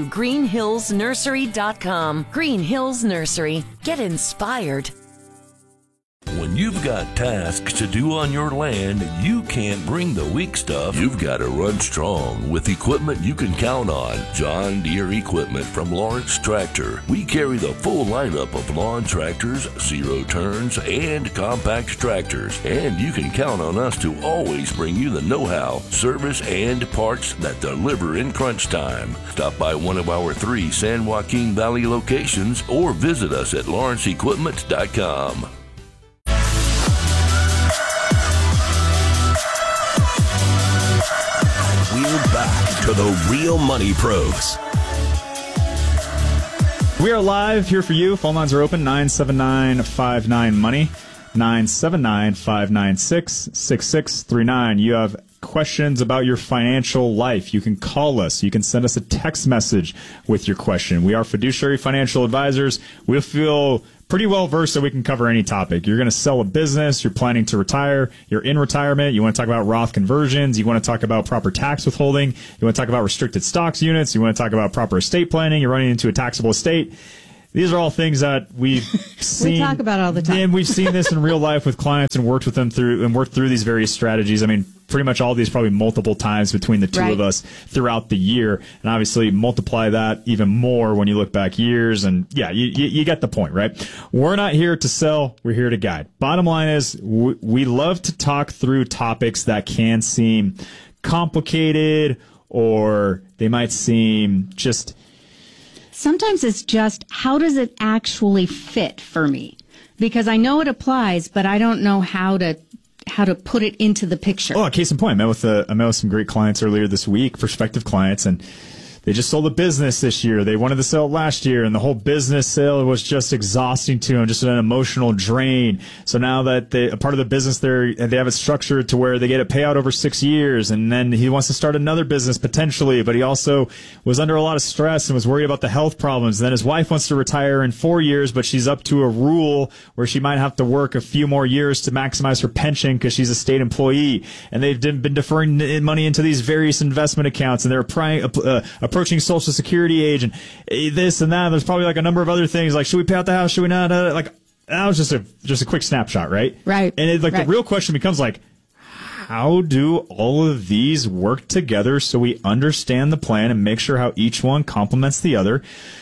greenhillsnursery.com. Green Hills Nursery. Get inspired. When you've got tasks to do on your land, you can't bring the weak stuff. You've got to run strong with equipment you can count on. John Deere equipment from Lawrence Tractor. We carry the full lineup of lawn tractors, zero turns, and compact tractors. And you can count on us to always bring you the know-how, service, and parts that deliver in crunch time. Stop by one of our 3 San Joaquin Valley locations or visit us at lawrenceequipment.com. We're back to the Real Money Pros. We are live here for you. Phone lines are open, 979-59-MONEY, 979-596-6639. You have questions about your financial life. You can call us. You can send us a text message with your question. We are fiduciary financial advisors. We feel pretty well versed that we can cover any topic. You're going to sell a business, you're planning to retire, you're in retirement, you want to talk about Roth conversions, you want to talk about proper tax withholding, you want to talk about restricted stocks units, you want to talk about proper estate planning, you're running into a taxable estate. These are all things that we've seen. We talk about all the time. And we've seen this in real life with clients and worked through these various strategies. I mean, pretty much all these probably multiple times between the two of us throughout the year. And obviously multiply that even more when you look back years. And yeah, you get the point, right? We're not here to sell. We're here to guide. Bottom line is we love to talk through topics that can seem complicated or they might seem just... Sometimes it's just, how does it actually fit for me? Because I know it applies, but I don't know how to put it into the picture. Oh, case in point, I met with some great clients earlier this week, prospective clients, and they just sold a business this year. They wanted to sell it last year, and the whole business sale was just exhausting to them, just an emotional drain. So now that a part of the business, they have it structured to where they get a payout over 6 years, and then he wants to start another business potentially, but he also was under a lot of stress and was worried about the health problems. Then his wife wants to retire in 4 years, but she's up to a rule where she might have to work a few more years to maximize her pension because she's a state employee. And they've been deferring money into these various investment accounts, and they're approaching Social Security age and this and that. There's probably like a number of other things like, should we pay out the house? Should we not? Like, that was just a quick snapshot, right? Right. And the real question becomes like, how do all of these work together so we understand the plan and make sure how each one complements the other?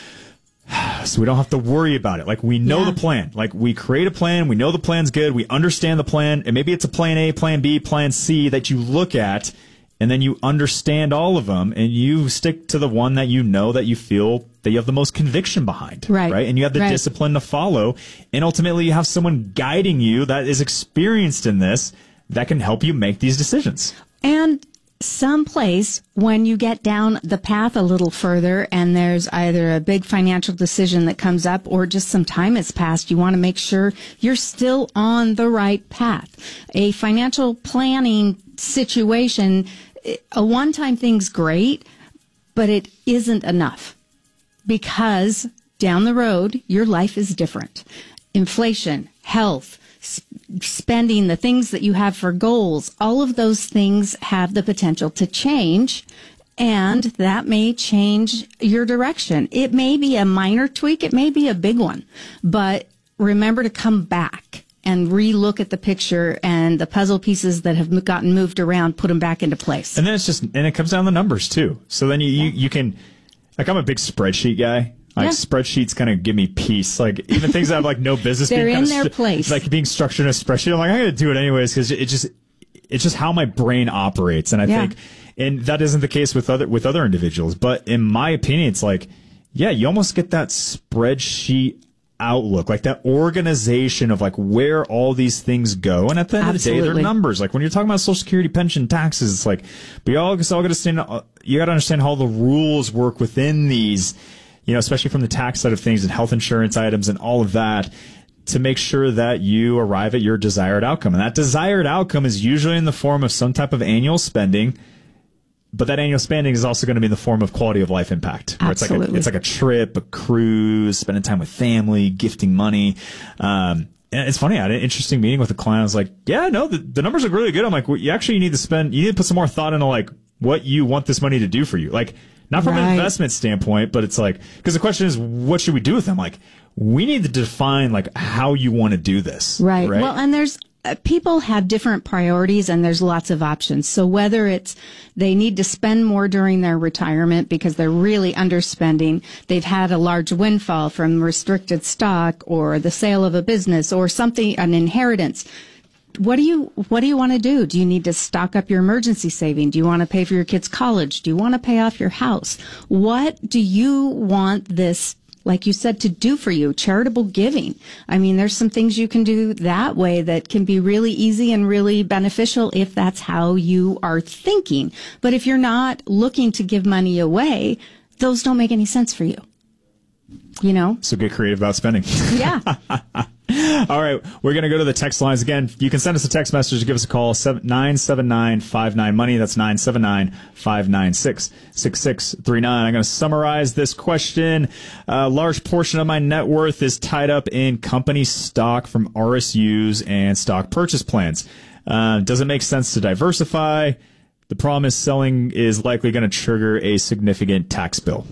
So we don't have to worry about it. Like, we know the plan. Like, we create a plan. We know the plan's good. We understand the plan. And maybe it's a plan A, plan B, plan C that you look at, and then you understand all of them, and you stick to the one that you know that you feel that you have the most conviction behind. Right. Right? And you have the discipline to follow. And ultimately, you have someone guiding you that is experienced in this that can help you make these decisions. And someplace when you get down the path a little further and there's either a big financial decision that comes up or just some time has passed, you want to make sure you're still on the right path. A financial planning situation, a one-time thing's great, but it isn't enough because down the road, your life is different. Inflation, health, spending, the things that you have for goals, all of those things have the potential to change, and that may change your direction. It may be a minor tweak, it may be a big one, but remember to come back and re-look at the picture and the puzzle pieces that have gotten moved around, put them back into place. And then it comes down to the numbers too. So then you can, like, I'm a big spreadsheet guy. Like, spreadsheets kind of give me peace. Like, even things that have like no business they're being in their place. Like being structured in a spreadsheet. I'm like, I got to do it anyways because it's just how my brain operates. And I think, and that isn't the case with other individuals. But in my opinion, it's like, yeah, you almost get that spreadsheet outlook, like that organization of like where all these things go. And at the end of the day, they're numbers. Like when you're talking about Social Security, pension, taxes, it's like, but you got to understand how the rules work within these, you know, especially from the tax side of things and health insurance items and all of that, to make sure that you arrive at your desired outcome. And that desired outcome is usually in the form of some type of annual spending. But that annual spending is also going to be in the form of quality of life impact. Absolutely. It's like a trip, a cruise, spending time with family, gifting money. And it's funny, I had an interesting meeting with a client. I was like, yeah, no, the numbers look really good. I'm like, well, you need to put some more thought into like what you want this money to do for you. Like, Not from an investment standpoint, but it's like, because the question is, what should we do with them? Like, we need to define like how you want to do this. Right. Well, and there's people have different priorities and there's lots of options. So whether it's they need to spend more during their retirement because they're really underspending, they've had a large windfall from restricted stock or the sale of a business or something, an inheritance. What do you want to do? Do you need to stock up your emergency saving? Do you want to pay for your kids' college? Do you want to pay off your house? What do you want this, like you said, to do for you? Charitable giving. I mean, there's some things you can do that way that can be really easy and really beneficial if that's how you are thinking. But if you're not looking to give money away, those don't make any sense for you. You know? So get creative about spending. Yeah. All right, we're going to go to the text lines again. You can send us a text message, give us a call, 979-59-MONEY. That's 979-596-6639. I'm going to summarize this question. A large portion of my net worth is tied up in company stock from RSUs and stock purchase plans. Does it make sense to diversify? The problem is selling is likely going to trigger a significant tax bill.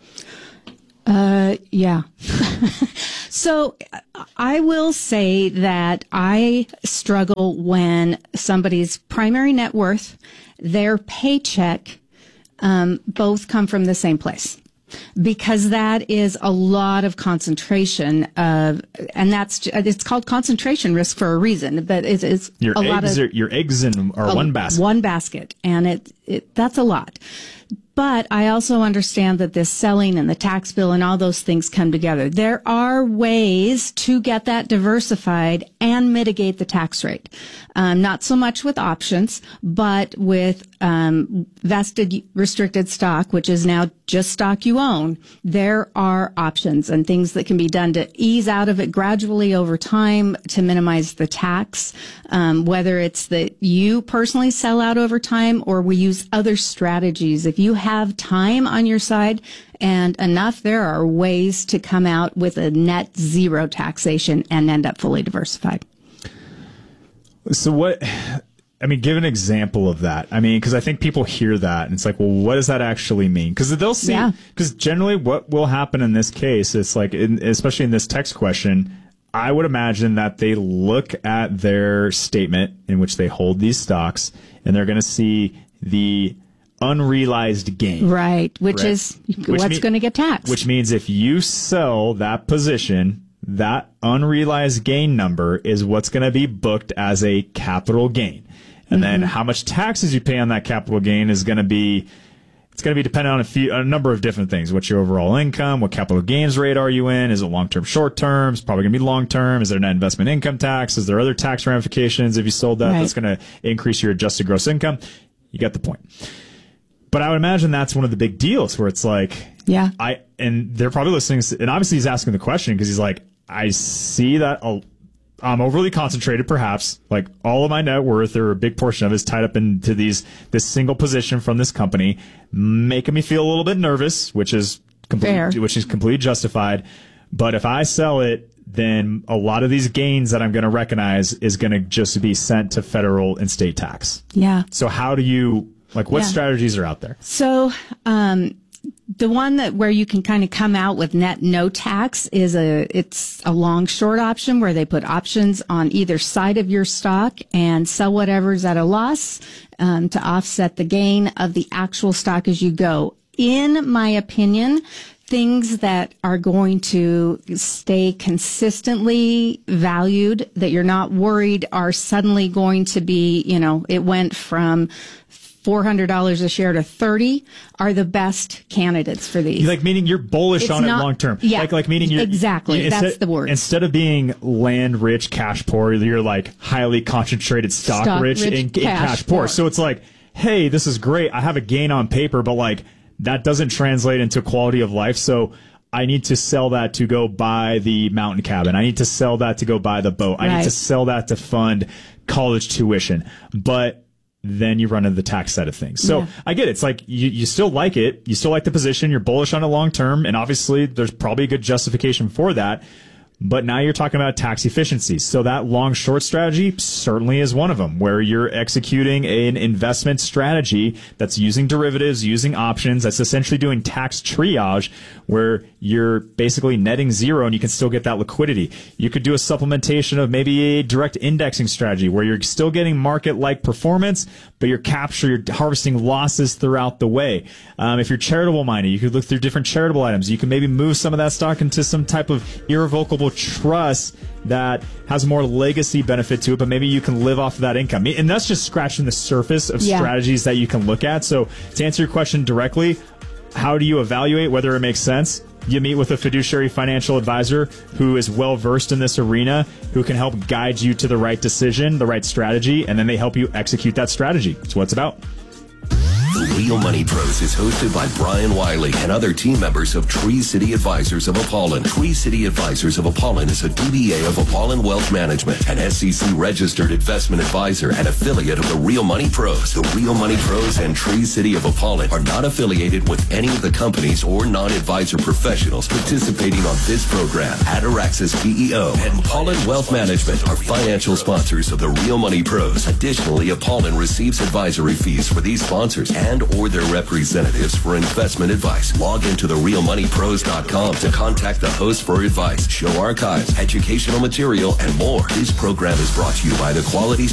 Yeah. So I will say that I struggle when somebody's primary net worth, their paycheck, both come from the same place. Because that is a lot of concentration of, and it's called concentration risk for a reason, but it's your eggs are one basket. One basket. And that's a lot. But I also understand that this selling and the tax bill and all those things come together. There are ways to get that diversified and mitigate the tax rate. Not so much with options, but with vested restricted stock, which is now just stock you own. There are options and things that can be done to ease out of it gradually over time to minimize the tax, whether it's that you personally sell out over time or we use other strategies. If you have time on your side and enough, there are ways to come out with a net zero taxation and end up fully diversified. So give an example of that. I mean, because I think people hear that and it's like, well, what does that actually mean? Because they'll see, because generally what will happen in this case, it's like, especially in this text question, I would imagine that they look at their statement in which they hold these stocks and they're going to see the unrealized gain. Right. Which is what's going to get taxed. Which means if you sell that position, that unrealized gain number is what's going to be booked as a capital gain. And then how much taxes you pay on that capital gain is going to be, it's going to be dependent on a number of different things. What's your overall income? What capital gains rate are you in? Is it long-term, short-term? It's probably going to be long-term. Is there net investment income tax? Is there other tax ramifications if you sold that that's going to increase your adjusted gross income? You get the point. But I would imagine that's one of the big deals where it's like, and they're probably listening, and obviously he's asking the question because he's like, I see that I'm overly concentrated, perhaps, like all of my net worth or a big portion of it is tied up into this single position from this company, making me feel a little bit nervous, which is completely justified. But if I sell it, then a lot of these gains that I'm going to recognize is going to just be sent to federal and state tax. Yeah. So how do you, what strategies are out there? So, the one where you can kind of come out with net no tax is it's a long short option where they put options on either side of your stock and sell whatever's at a loss to offset the gain of the actual stock as you go. In my opinion, things that are going to stay consistently valued, that you're not worried are suddenly going to be, it went from $400 a share to $30 are the best candidates for these. Meaning you're bullish on it long term. Yeah. Meaning you're exactly. That's the word. Instead of being land rich, cash poor, you're highly concentrated stock rich and cash poor. So it's like, hey, this is great. I have a gain on paper, but that doesn't translate into quality of life. So I need to sell that to go buy the mountain cabin. I need to sell that to go buy the boat. I need to sell that to fund college tuition. But then you run into the tax side of things. So I get it. It's like you still like it. You still like the position. You're bullish on it long term. And obviously there's probably a good justification for that. But now you're talking about tax efficiency. So that long-short strategy certainly is one of them, where you're executing an investment strategy that's using derivatives, using options, that's essentially doing tax triage, where you're basically netting zero and you can still get that liquidity. You could do a supplementation of maybe a direct indexing strategy where you're still getting market-like performance, but you're harvesting losses throughout the way. If you're charitable minded, you could look through different charitable items. You can maybe move some of that stock into some type of irrevocable trust that has more legacy benefit to it, but maybe you can live off of that income. And that's just scratching the surface of strategies that you can look at. So to answer your question directly, how do you evaluate whether it makes sense? You meet with a fiduciary financial advisor who is well-versed in this arena, who can help guide you to the right decision, the right strategy, and then they help you execute that strategy. That's what it's about. The Real Money Pros is hosted by Brian Wiley and other team members of Tree City Advisors of Apollon. Tree City Advisors of Apollon is a DBA of Apollon Wealth Management, an SEC-registered investment advisor and affiliate of the Real Money Pros. The Real Money Pros and Tree City of Apollon are not affiliated with any of the companies or non-advisor professionals participating on this program. Ataraxis PEO and Apollon Wealth Management are financial sponsors of the Real Money Pros. Additionally, Apollon receives advisory fees for these sponsors and or their representatives for investment advice. Log into therealmoneypros.com to contact the host for advice, show archives, educational material, and more. This program is brought to you by the Quality